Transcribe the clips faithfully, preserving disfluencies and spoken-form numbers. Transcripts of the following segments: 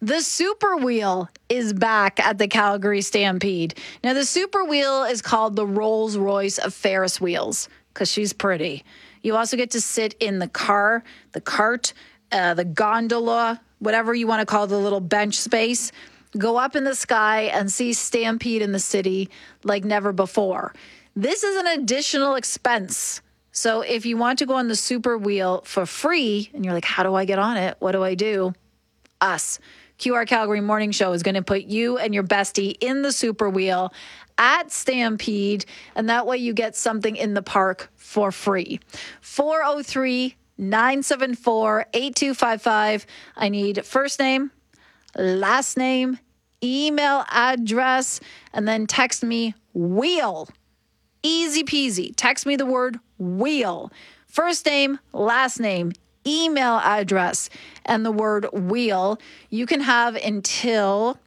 The Super Wheel is back at the Calgary Stampede. Now, the Super Wheel is called the Rolls-Royce of Ferris wheels because she's pretty. You also get to sit in the car, the cart, uh, the gondola, whatever you want to call the little bench space. Go up in the sky and see Stampede in the city like never before. This is an additional expense. So if you want to go on the Super Wheel for free, and you're like, how do I get on it? What do I do? Us. Q R Calgary Morning Show is going to put you and your bestie in the Super Wheel at Stampede, and that way you get something in the park for free. four oh three, nine seven four, eight two five five. I need first name, last name, email address, and then text me wheel. Easy peasy. Text me the word wheel. First name, last name, email address, and the word wheel. You can have until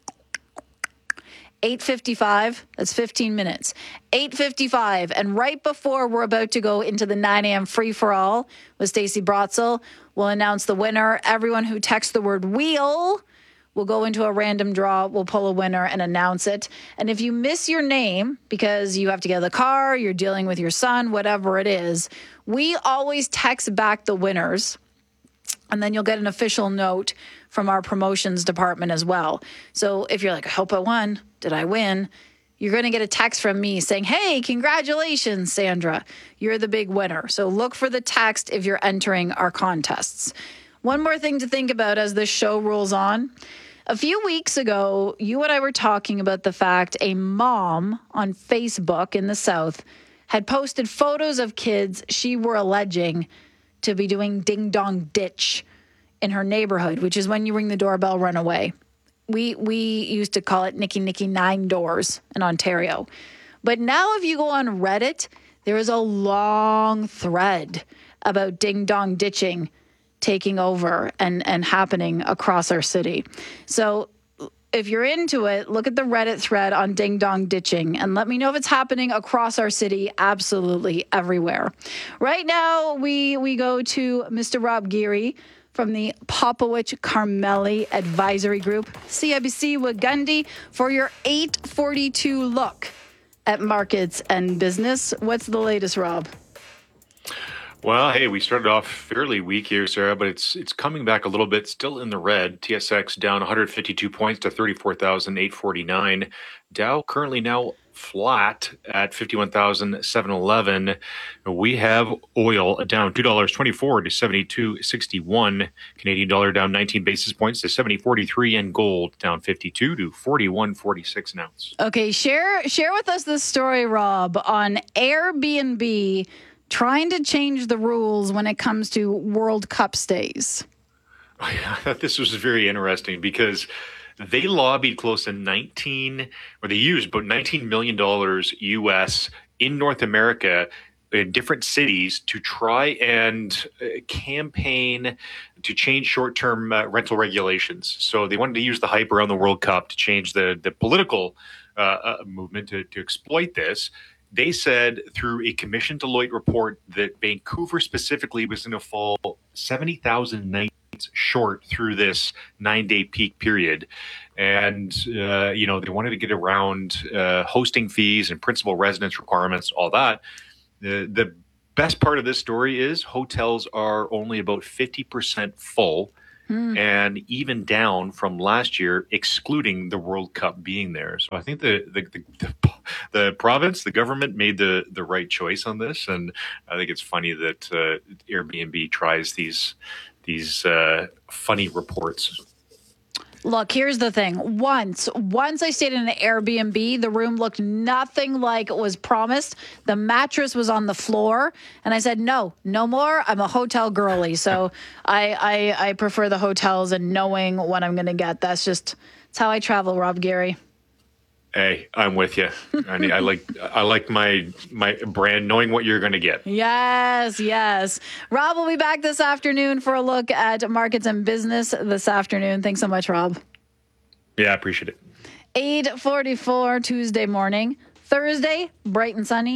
eight fifty-five. That's fifteen minutes. eight fifty-five. And right before we're about to go into the nine a.m. free-for-all with Stacey Brotzel, we'll announce the winner. Everyone who texts the word wheel will go into a random draw. We'll pull a winner and announce it. And if you miss your name because you have to get out of the car, you're dealing with your son, whatever it is, we always text back the winners. And then you'll get an official note from our promotions department as well. So if you're like, I hope I won. Did I win? You're going to get a text from me saying, hey, congratulations, Sandra. You're the big winner. So look for the text if you're entering our contests. One more thing to think about as this show rolls on. A few weeks ago, you and I were talking about the fact a mom on Facebook in the South had posted photos of kids she were alleging to be doing ding-dong ditch in her neighborhood, which is when you ring the doorbell, run away. We we used to call it Nicky Nicky Nine Doors in Ontario. But now if you go on Reddit, there is a long thread about ding-dong ditching taking over and, and happening across our city. So if you're into it, look at the Reddit thread on ding dong ditching and let me know if it's happening across our city, absolutely everywhere. Right now, we we go to Mister Rob Geary from the Popowich Carmeli Advisory Group, C I B C Wagundi, for your eight forty-two look at markets and business. What's the latest, Rob? Well, hey, we started off fairly weak here, Sarah, but it's it's coming back a little bit, still in the red. T S X down one hundred fifty-two points to thirty-four thousand eight hundred forty-nine. Dow currently now flat at fifty-one thousand seven hundred eleven. We have oil down two dollars and twenty-four cents to seventy-two sixty-one. Canadian dollar down nineteen basis points to seventy forty-three, and gold down fifty-two to forty-one forty-six an ounce. Okay, share share with us the story, Rob, on Airbnb trying to change the rules when it comes to World Cup stays. I thought this was very interesting because they lobbied close to nineteen, or they used about nineteen million dollars U S in North America in different cities to try and uh, campaign to change short-term uh, rental regulations. So they wanted to use the hype around the World Cup to change the, the political uh, uh, movement to, to exploit this. They said through a Commission Deloitte report that Vancouver specifically was going to fall seventy thousand nights short through this nine-day peak period. And, uh, you know, they wanted to get around uh, hosting fees and principal residence requirements, all that. The, the best part of this story is hotels are only about fifty percent full. Hmm. And even down from last year, excluding the World Cup being there. So I think the the, the the the province, the government made the the right choice on this, and I think it's funny that uh, Airbnb tries these these uh, funny reports. Look, here's the thing. Once, once I stayed in an Airbnb, the room looked nothing like it was promised. The mattress was on the floor, and I said, no, no more. I'm a hotel girly, so I, I I prefer the hotels and knowing what I'm going to get. That's just that's how I travel, Rob Geary. Hey, I'm with you. I mean, I like I like my my brand, knowing what you're going to get. Yes, yes. Rob will be back this afternoon for a look at markets and business this afternoon. Thanks so much, Rob. Yeah, I appreciate it. eight forty-four Tuesday morning. Thursday, bright and sunny.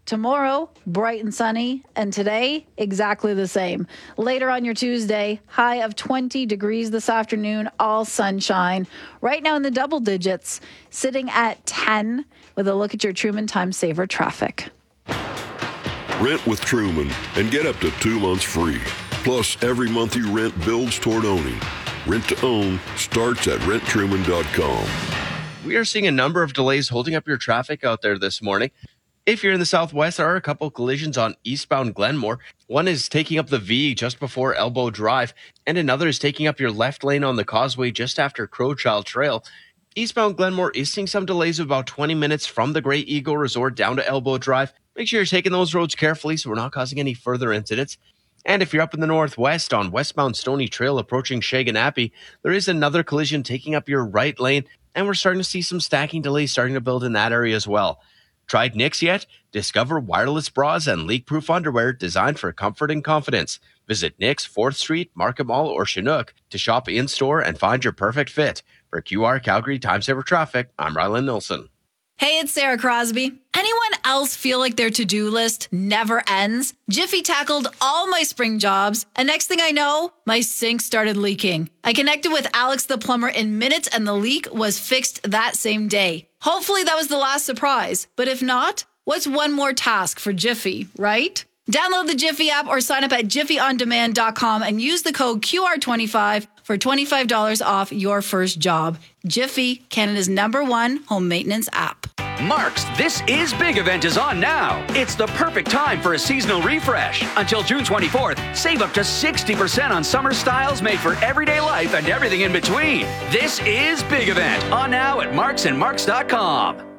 Tomorrow, bright and sunny, and today, exactly the same. Later on your Tuesday, high of twenty degrees this afternoon, all sunshine. Right now in the double digits, sitting at ten with a look at your Truman Time Saver traffic. Rent with Truman and get up to two months free. Plus, every month you rent builds toward owning. Rent to own starts at rent truman dot com. We are seeing a number of delays holding up your traffic out there this morning. If you're in the southwest, there are a couple collisions on eastbound Glenmore. One is taking up the V just before Elbow Drive, and another is taking up your left lane on the causeway just after Crowchild Trail. Eastbound Glenmore is seeing some delays of about twenty minutes from the Great Eagle Resort down to Elbow Drive. Make sure you're taking those roads carefully so we're not causing any further incidents. And if you're up in the northwest on westbound Stony Trail approaching Shaganappi, there is another collision taking up your right lane, and we're starting to see some stacking delays starting to build in that area as well. Tried Knix yet? Discover wireless bras and leak-proof underwear designed for comfort and confidence. Visit Knix, fourth Street, Market Mall, or Chinook to shop in-store and find your perfect fit. For Q R Calgary Time Saver Traffic, I'm Ryland Nilsson. Hey, it's Sarah Crosby. Anyone else feel like their to-do list never ends? Jiffy tackled all my spring jobs, and next thing I know, my sink started leaking. I connected with Alex the plumber in minutes, and the leak was fixed that same day. Hopefully that was the last surprise, but if not, what's one more task for Jiffy, right? Download the Jiffy app or sign up at jiffy on demand dot com and use the code Q R twenty-five for twenty-five dollars off your first job. Jiffy, Canada's number one home maintenance app. Mark's This Is Big event is on now. It's the perfect time for a seasonal refresh. Until June twenty-fourth, save up to sixty percent on summer styles made for everyday life and everything in between. This Is Big event on now at marks and marks dot com.